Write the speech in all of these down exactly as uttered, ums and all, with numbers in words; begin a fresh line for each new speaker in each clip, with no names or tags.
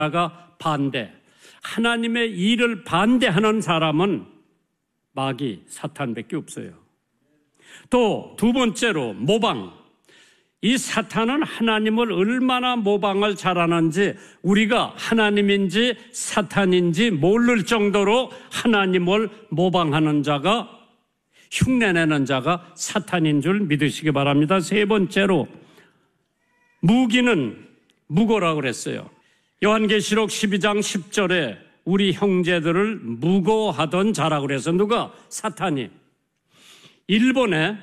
반대. 하나님의 일을 반대하는 사람은 마귀, 사탄밖에 없어요. 또 두 번째로 모방. 이 사탄은 하나님을 얼마나 모방을 잘하는지 우리가 하나님인지 사탄인지 모를 정도로 하나님을 모방하는 자가, 흉내내는 자가 사탄인 줄 믿으시기 바랍니다. 세 번째로 무기는 무고라고 그랬어요. 요한계시록 십이 장 십 절에 우리 형제들을 무고하던 자라고 그래서 누가? 사탄이. 일본에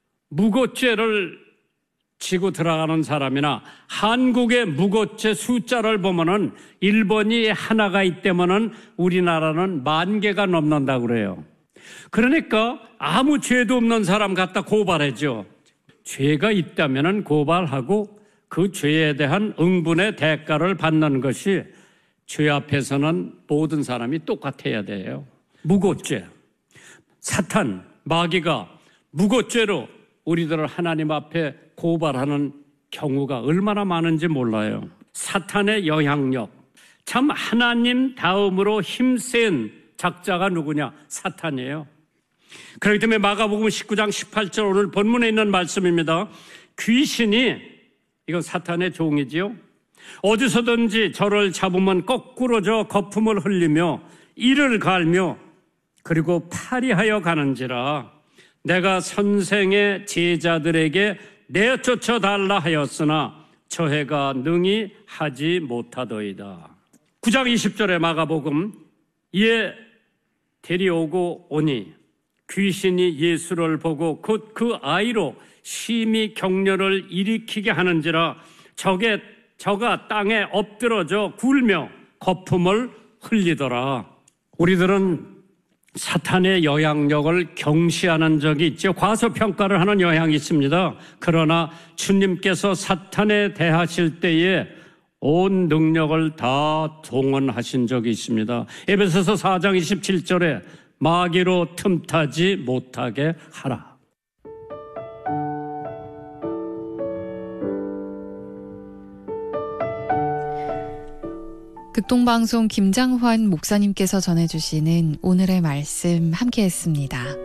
무고죄를 지고 들어가는 사람이나 한국의 무고죄 숫자를 보면은 일본이 하나가 있다면은 우리나라는 만 개가 넘는다고 그래요. 그러니까 아무 죄도 없는 사람 갖다 고발하죠. 죄가 있다면은 고발하고 그 죄에 대한 응분의 대가를 받는 것이 죄 앞에서는 모든 사람이 똑같아야 돼요. 무고죄. 사탄, 마귀가 무고죄로 우리들을 하나님 앞에 고발하는 경우가 얼마나 많은지 몰라요. 사탄의 영향력. 참 하나님 다음으로 힘센 작자가 누구냐? 사탄이에요. 그렇기 때문에 마가복음 십구 장 십팔 절 오늘 본문에 있는 말씀입니다. 귀신이, 이건 사탄의 종이지요. 어디서든지 저를 잡으면 거꾸로 저 거품을 흘리며 이를 갈며 그리고 파리하여 가는지라. 내가 선생의 제자들에게 내쫓아 달라 하였으나 저희가 능히 하지 못하더이다. 구 장 이십 절에 마가복음, 이에 데려오고 오니 귀신이 예수를 보고 곧 그 아이로 심히 격려를 일으키게 하는지라. 저게 저가 땅에 엎드러져 굴며 거품을 흘리더라. 우리들은 사탄의 영향력을 경시하는 적이 있죠. 과소평가를 하는 영향이 있습니다. 그러나 주님께서 사탄에 대하실 때에 온 능력을 다 동원하신 적이 있습니다. 에베소서 사 장 이십칠 절에 마귀로 틈타지 못하게 하라.
극동방송 김장환 목사님께서 전해주시는 오늘의 말씀 함께했습니다.